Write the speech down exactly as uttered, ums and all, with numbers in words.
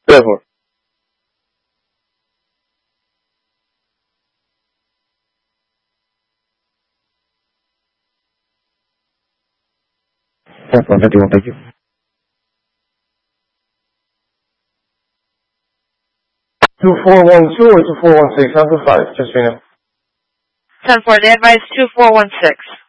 ten four. ten four, fifty-one, thank you. two four one two or two four one six, Alpha five, just right now. ten four, they advise two four one six.